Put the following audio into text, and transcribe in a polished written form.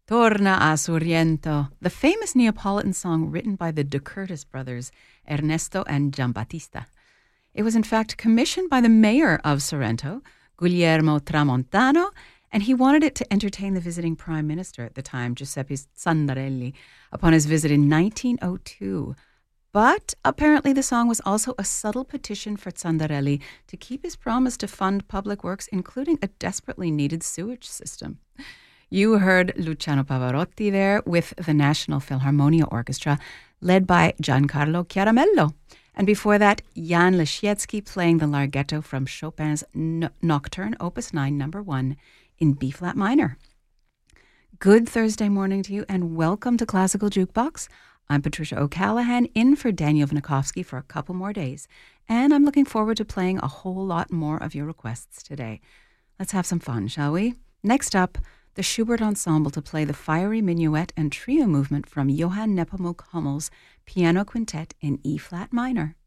Torna a Sorrento, the famous Neapolitan song written by the De Curtis brothers, Ernesto and Giambattista. It was in fact commissioned by the mayor of Sorrento, Guglielmo Tramontano, and he wanted it to entertain the visiting prime minister at the time, Giuseppe Sandarelli, upon his visit in 1902. But apparently the song was also a subtle petition for Sandarelli to keep his promise to fund public works, including a desperately needed sewage system. You heard Luciano Pavarotti there with the National Philharmonia Orchestra, led by Giancarlo Chiaramello. And before that, Jan Leszczycki playing the Larghetto from Chopin's Nocturne, Opus 9, number 1, in B-flat minor. Good Thursday morning to you, and welcome to Classical Jukebox. I'm Patricia O'Callaghan, in for Daniel Vinikovsky for a couple more days, and I'm looking forward to playing a whole lot more of your requests today. Let's have some fun, shall we? Next up, the Schubert Ensemble to play the fiery minuet and trio movement from Johann Nepomuk Hummel's Piano Quintet in E-flat minor.